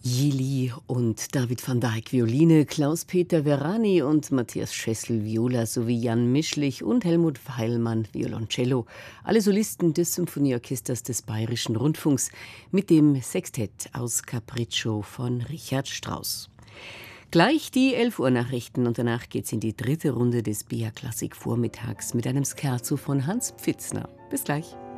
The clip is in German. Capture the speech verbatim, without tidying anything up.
Jili und David van Dijk Violine, Klaus-Peter Verani und Matthias Schessel Viola sowie Jan Mischlich und Helmut Heilmann Violoncello, alle Solisten des Symphonieorchesters des Bayerischen Rundfunks mit dem Sextett aus Capriccio von Richard Strauss. Gleich die elf Uhr Nachrichten und danach geht's in die dritte Runde des B A Klassik Vormittags mit einem Scherzo von Hans Pfitzner. Bis gleich.